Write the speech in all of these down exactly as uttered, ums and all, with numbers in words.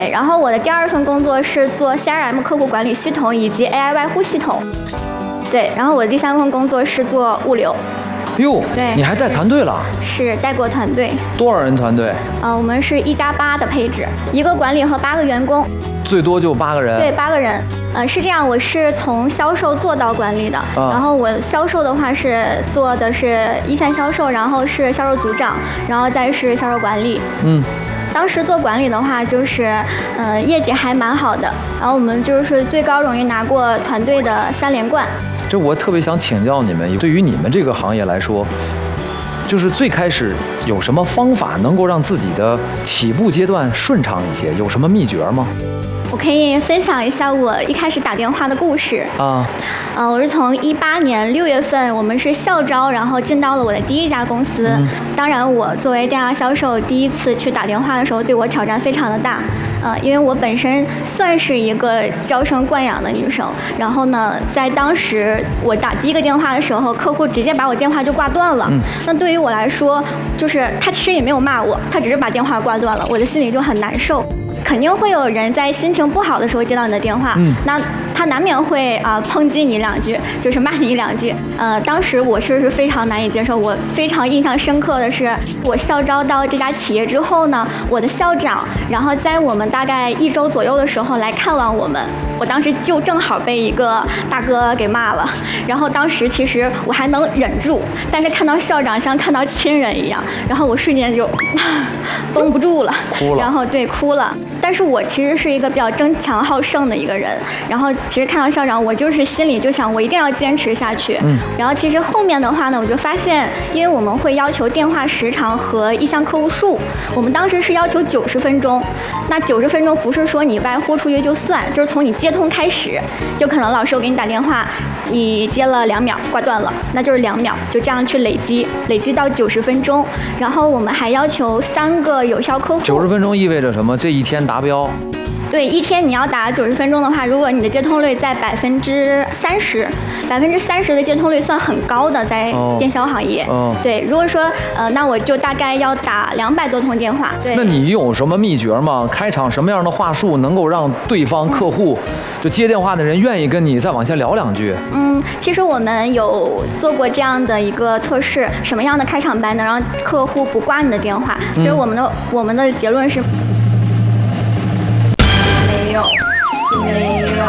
然后我的第二份工作是做 C R M 客户管理系统以及 A I 外呼系统。对，然后我的第三份工作是做物流。 哟， 对， 你还带团队了？ 是带过团队。 多少人团队？ 呃，我们是一加八的配置，一个管理和八个员工。 最多就八个人。 对，八个人。呃，是这样，我是从销售做到管理的。啊、然后我销售的话是做的是一线销售，然后是销售组长，然后再是销售管理。 嗯。 当时做管理的话，就是，呃，业绩还蛮好的。然后我们就是最高荣誉拿过团队的三连冠。 这我特别想请教你们，对于你们这个行业来说，就是最开始有什么方法能够让自己的起步阶段顺畅一些？有什么秘诀吗？ 我可以分享一下我一开始打电话的故事啊。呃，我是从一八年六月份，我们是校招，然后进到了我的第一家公司。嗯、当然，我作为电话销售，第一次去打电话的时候，对我挑战非常的大。呃，因为我本身算是一个娇生惯养的女生，然后呢，在当时我打第一个电话的时候，客户直接把我电话就挂断了。嗯、那对于我来说，就是他其实也没有骂我，他只是把电话挂断了，我的心里就很难受。肯定会有人在心情不好的时候接到你的电话，嗯、那他难免会啊、呃、抨击你两句，就是骂你两句。呃，当时我是是非常难以接受。我非常印象深刻的是，我校招到这家企业之后呢，我的校长，然后在我们大概一周左右的时候来看望我们。我当时就正好被一个大哥给骂了，然后当时其实我还能忍住，但是看到校长像看到亲人一样，然后我瞬间就绷不住了， 哭了， 然后对哭了。但是我其实是一个比较争强好胜的一个人，然后其实看到校长，我就是心里就想我一定要坚持下去。嗯。然后其实后面的话呢，我就发现，因为我们会要求电话时长和意向客户数，我们当时是要求九十分钟。那九十分钟不是说你外呼出去就算，就是从你接通开始，就可能老师我给你打电话，你接了两秒挂断了，那就是两秒，就这样去累积，累积到九十分钟。然后我们还要求三个有效客户。 九十分钟意味着什么？这一天达标。 对，一天你要打九十分钟的话，如果你的接通率在百分之三十，百分之三十的接通率算很高的，在电销行业。哦。哦对，如果说呃，那我就大概要打两百多通电话。对。 那你有什么秘诀吗？开场什么样的话术能够让对方客户，嗯、就接电话的人愿意跟你再往下聊两句？ 嗯，其实我们有做过这样的一个测试，什么样的开场白能让客户不挂你的电话？所以我们的、嗯、我们的结论是。没有，没有。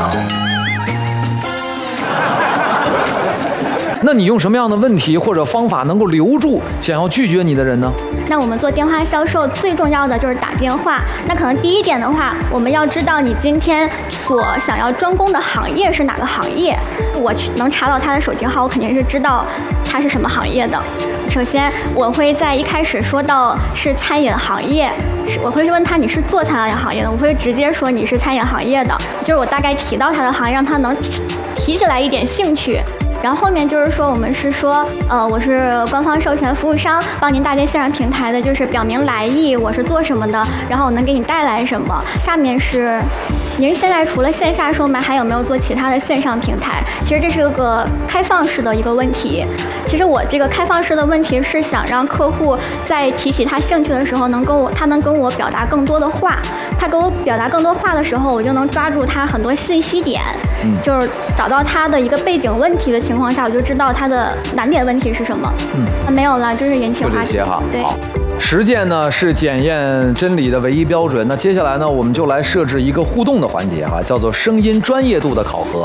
那你用什么样的问题或者方法能够留住想要拒绝你的人呢？ 那我们做电话销售最重要的就是打电话。那可能第一点的话，我们要知道你今天所想要专攻的行业是哪个行业。我能查到他的手机号，我肯定是知道他是什么行业的。首先，我会在一开始说到是餐饮行业，我会问他你是做餐饮行业的，我会直接说你是餐饮行业的，就是我大概提到他的行业，让他能提提起来一点兴趣。然后后面就是说，我们是说，呃，我是官方授权服务商，帮您搭建线上平台的，就是表明来意，我是做什么的，然后我能给你带来什么。下面是，您现在除了线下售卖，还有没有做其他的线上平台？其实这是个开放式的一个问题。其实我这个开放式的问题是想让客户在提起他兴趣的时候，能跟我，他能跟我表达更多的话。他跟我表达更多话的时候，我就能抓住他很多信息点，嗯、就是找到他的一个背景问题的情况下，我就知道他的难点问题是什么。嗯，那没有了，就是引起话题。对。 实践呢是检验真理的唯一标准。那接下来呢，我们就来设置一个互动的环节啊，叫做声音专业度的考核。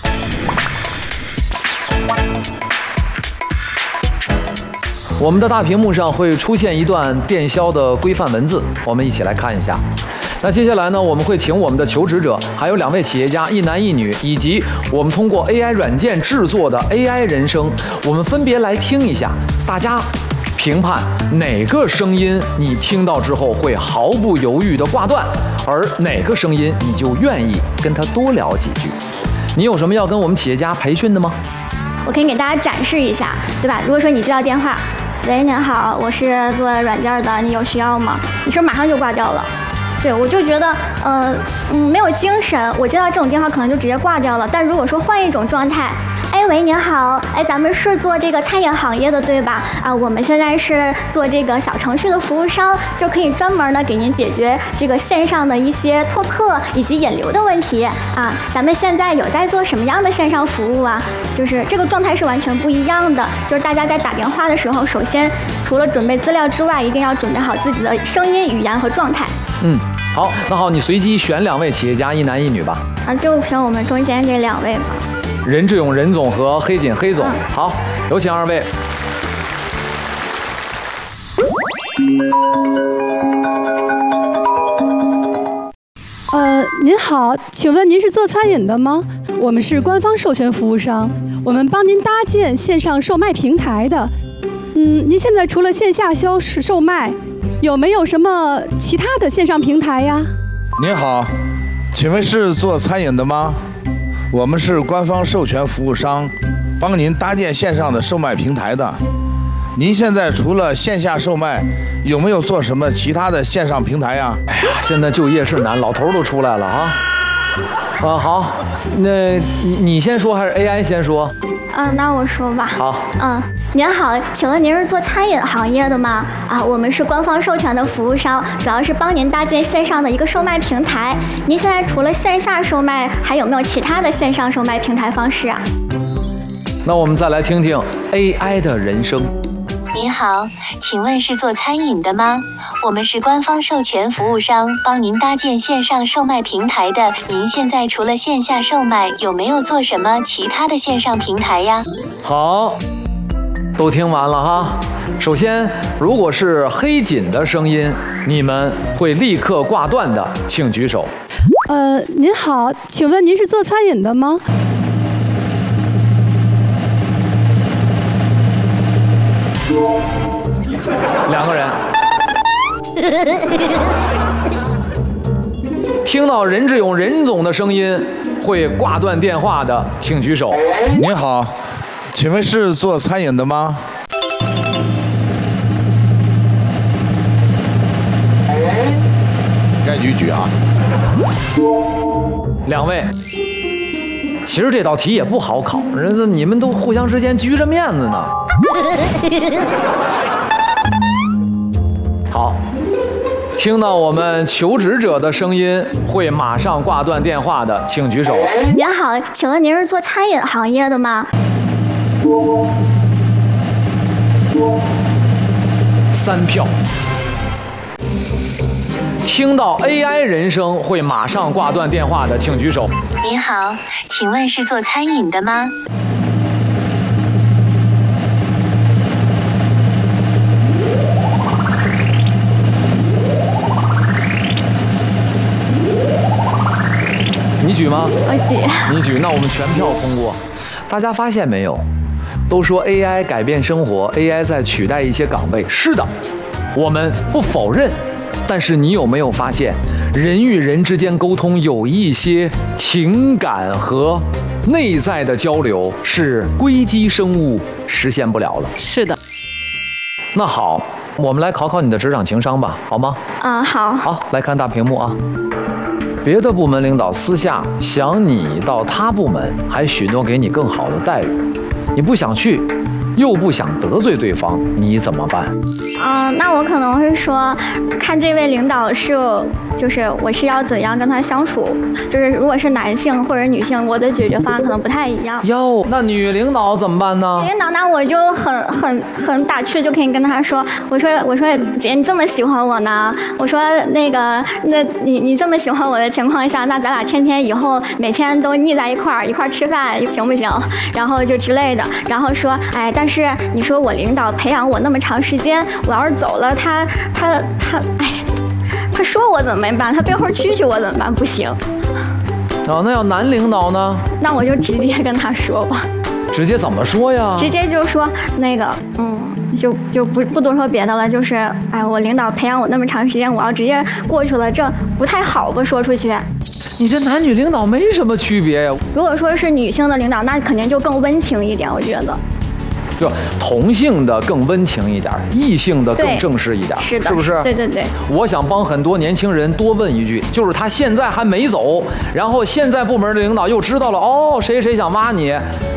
我们的大屏幕上会出现一段电销的规范文字，我们一起来看一下。那接下来呢，我们会请我们的求职者，还有两位企业家，一男一女，以及我们通过 A I 软件制作的 A I 人声，我们分别来听一下，大家评判哪个声音你听到之后会毫不犹豫地挂断，而哪个声音你就愿意跟他多聊几句。你有什么要跟我们企业家培训的吗？ 我可以给大家展示一下，对吧？如果说你接到电话，喂，您好，我是做软件的，你有需要吗？你是不是马上就挂掉了？对，我就觉得，呃，嗯，没有精神。我接到这种电话可能就直接挂掉了。但如果说换一种状态，哎喂，您好，哎，咱们是做这个餐饮行业的对吧？啊，我们现在是做这个小程序的服务商，就可以专门的给您解决这个线上的一些拓客以及引流的问题啊。咱们现在有在做什么样的线上服务啊？就是这个状态是完全不一样的，就是大家在打电话的时候，首先除了准备资料之外，一定要准备好自己的声音、语言和状态。 嗯，好，那好，你随机选两位企业家，一男一女吧。 啊，就选我们中间这两位吧。 任志勇任总和黑锦黑总。嗯、好，有请二位。 呃，您好，请问您是做餐饮的吗？我们是官方授权服务商，我们帮您搭建线上售卖平台的。嗯，您现在除了线下销售卖，有没有什么其他的线上平台呀？ 您好，请问是做餐饮的吗？我们是官方授权服务商，帮您搭建线上的售卖平台的。您现在除了线下售卖，有没有做什么其他的线上平台呀？ 哎呀，现在就业是难，老头都出来了啊！啊，好，那你你先说还是 A I 先说？ 嗯，那我说吧。 好。 嗯，您好，请问您是做餐饮行业的吗？啊，我们是官方授权的服务商，主要是帮您搭建线上的一个售卖平台。您现在除了线下售卖，还有没有其他的线上售卖平台方式啊？ 那我们再来听听 A I 的人声。 您好，请问是做餐饮的吗？我们是官方授权服务商，帮您搭建线上售卖平台的。您现在除了线下售卖，有没有做什么其他的线上平台呀？ 好，都听完了哈。首先，如果是黑锦的声音，你们会立刻挂断的，请举手。 呃，您好，请问您是做餐饮的吗？ 两个人。听到任志勇任总的声音会挂断电话的，请举手。 您好，请问是做餐饮的吗？该举举啊。 两位，其实这道题也不好考，人家你们都互相之间拘着面子呢。好，听到我们求职者的声音会马上挂断电话的，请举手。 您好，请问您是做餐饮行业的吗？ 三票。听到 A I 人声会马上挂断电话的，请举手。 您好，请问是做餐饮的吗？ 你举吗？ 我举。 你举，那我们全票通过。大家发现没有？都说 A I 改变生活 ，A I 在取代一些岗位。是的，我们不否认。但是你有没有发现，人与人之间沟通有一些情感和内在的交流是硅基生物实现不了了？ 是的。 那好，我们来考考你的职场情商吧，好吗？ 啊，好。 好，来看大屏幕啊。别的部门领导私下想你到他部门，还许诺给你更好的待遇，你不想去，又不想得罪对方，你怎么办？ 啊、呃，那我可能会说，看这位领导是，就是我是要怎样跟他相处，就是如果是男性或者女性，我的解决方案可能不太一样。 哟，那女领导怎么办呢？ 女领导，那我就很很很打趣，就可以跟他说，我说我说姐，你这么喜欢我呢？我说那个，那你你这么喜欢我的情况下，那咱俩天天以后每天都腻在一块儿，一块儿吃饭行不行？然后就之类的，然后说，哎，但是你说我领导培养我那么长时间，我要是走了，他他他，哎，他说我怎么办？他背后蛐蛐我怎么办？不行。 哦，那要男领导呢？ 那我就直接跟他说吧。 直接怎么说呀？ 直接就说那个，嗯，就就不不多说别的了，就是，哎，我领导培养我那么长时间，我要直接过去了，这不太好吧？说出去。 你这男女领导没什么区别呀。 如果说是女性的领导，那肯定就更温情一点，我觉得。 就同性的更温情一点，异性的更正式一点， 是的， 是不是？ 对对对。 我想帮很多年轻人多问一句，就是他现在还没走，然后现在部门的领导又知道了，哦，谁谁想挖你，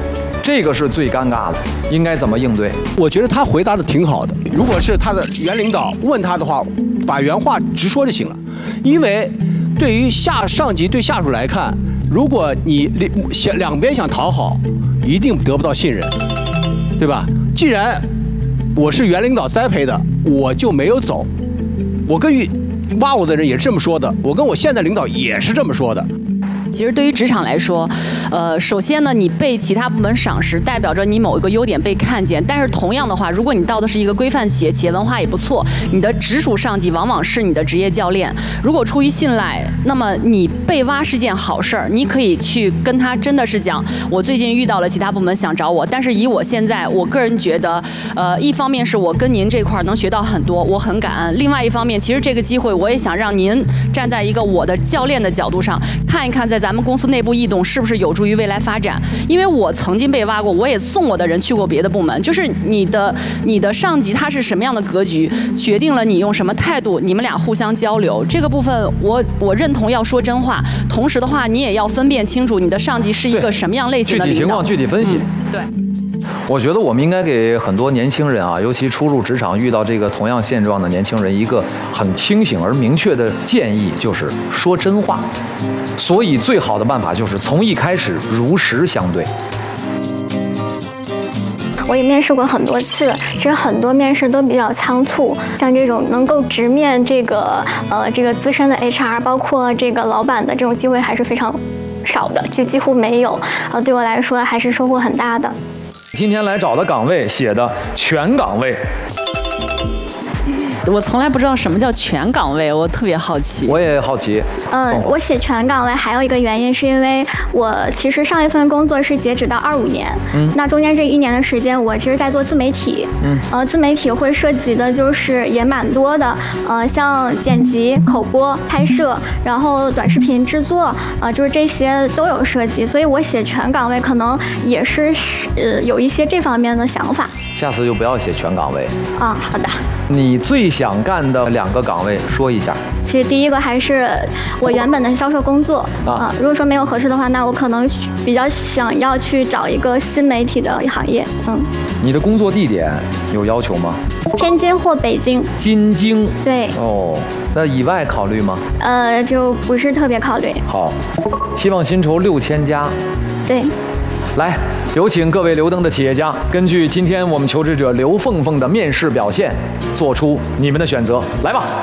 这个是最尴尬的，应该怎么应对？ 我觉得他回答的挺好的。如果是他的原领导问他的话，把原话直说就行了。因为对于下上级对下属来看，如果你想两边想讨好，一定得不到信任，对吧？既然我是原领导栽培的，我就没有走。我跟挖我的人也是这么说的，我跟我现在领导也是这么说的。 其实对于职场来说，呃，首先呢，你被其他部门赏识，代表着你某一个优点被看见。但是同样的话，如果你到的是一个规范企业，企业文化也不错，你的直属上级往往是你的职业教练。如果出于信赖，那么你被挖是件好事儿，你可以去跟他真的是讲，我最近遇到了其他部门想找我，但是以我现在，我个人觉得，呃，一方面是我跟您这块儿能学到很多，我很感恩；另外一方面，其实这个机会我也想让您站在一个我的教练的角度上，看一看在咱们公司内部异动是不是有助于未来发展。因为我曾经被挖过，我也送我的人去过别的部门，就是你的你的上级他是什么样的格局，决定了你用什么态度，你们俩互相交流。这个部分我我认同要说真话，同时的话你也要分辨清楚你的上级是一个什么样类型的领导。 具体情况具体分析。 嗯、对。 我觉得我们应该给很多年轻人啊，尤其初入职场遇到这个同样现状的年轻人，一个很清醒而明确的建议，就是说真话。所以最好的办法就是从一开始如实相对。 我也面试过很多次，其实很多面试都比较仓促，像这种能够直面这个呃这个资深的 H R， 包括这个老板的这种机会还是非常少的，就几乎没有。呃，对我来说还是收获很大的。 今天来找的岗位写的全岗位， 我从来不知道什么叫全岗位，我特别好奇。 我也好奇。 嗯，我写全岗位还有一个原因是因为我其实上一份工作是截止到二五年，嗯，那中间这一年的时间，我其实在做自媒体，嗯，呃，自媒体会涉及的就是也蛮多的，呃，像剪辑、口播、拍摄，然后短视频制作，啊、呃，就是这些都有涉及，所以我写全岗位可能也是呃有一些这方面的想法。 下次就不要写全岗位。 啊，好的。 你最想干的两个岗位说一下。 其实第一个还是我原本的销售工作啊、呃，如果说没有合适的话，那我可能比较想要去找一个新媒体的行业。嗯， 你的工作地点有要求吗？ 天津或北京。 京津。 对。 哦，那以外考虑吗？ 呃，就不是特别考虑。 好，期望薪酬六千加。 对。 来，有请各位留灯的企业家，根据今天我们求职者刘凤凤的面试表现，做出你们的选择。来吧。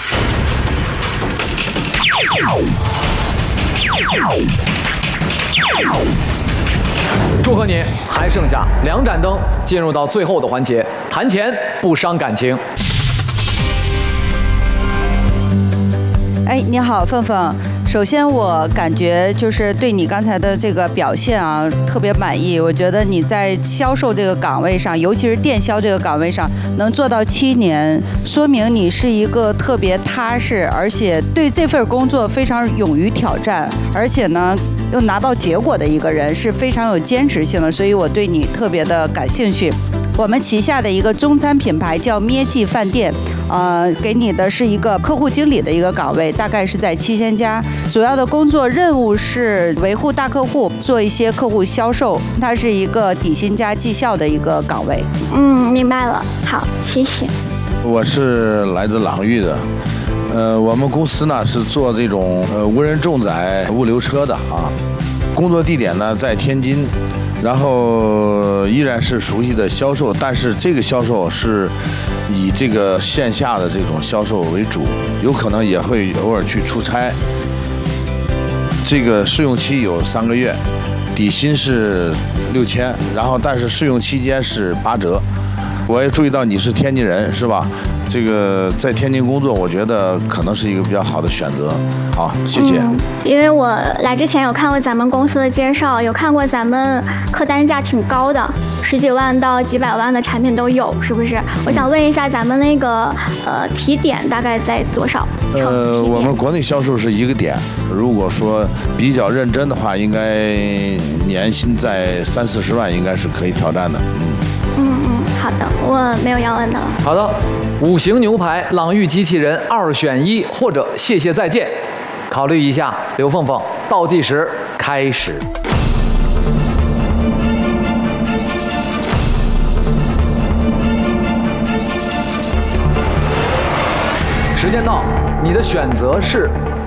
祝贺你，还剩下两盏灯，进入到最后的环节，谈钱不伤感情。 哎，你好，凤凤。首先，我感觉就是对你刚才的这个表现啊，特别满意。我觉得你在销售这个岗位上，尤其是电销这个岗位上，能做到七年，说明你是一个特别踏实，而且对这份工作非常勇于挑战，而且呢又拿到结果的一个人，是非常有坚持性的。所以我对你特别的感兴趣。我们旗下的一个中餐品牌叫咩记饭店，呃，给你的是一个客户经理的一个岗位，大概是在七千家。主要的工作任务是维护大客户，做一些客户销售，它是一个底薪加绩效的一个岗位。 嗯，明白了。好，谢谢。 我是来自朗域的，呃，我们公司呢是做这种呃无人重载物流车的啊，工作地点呢在天津。然后依然是熟悉的销售，但是这个销售是以这个线下的这种销售为主，有可能也会偶尔去出差。这个试用期有三个月，底薪是六千，然后但是试用期间是八折。我也注意到你是天津人，是吧？这个在天津工作，我觉得可能是一个比较好的选择。好，谢谢。 嗯，因为我来之前有看过咱们公司的介绍，有看过咱们客单价挺高的，十几万到几百万的产品都有，是不是？我想问一下，咱们那个呃提点大概在多少？ 呃，我们国内销售是一个点，如果说比较认真的话，应该年薪在三四十万，应该是可以挑战的。嗯。 嗯嗯，好的，我没有要问的了。 好的，五行牛排、朗域机器人二选一，或者谢谢再见，考虑一下。刘凤凤，倒计时开始。 时间到，你的选择是